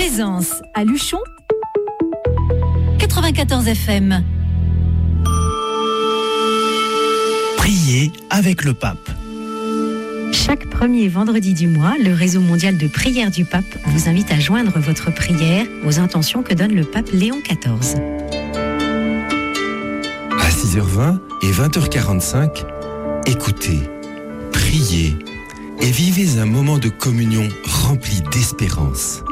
Présence à Luchon, 94 FM. Priez avec le pape. Chaque premier vendredi du mois, le réseau mondial de prière du pape vous invite à joindre votre prière aux intentions que donne le pape Léon XIV. À 6h20 et 20h45, écoutez, priez et vivez un moment de communion rempli d'espérance.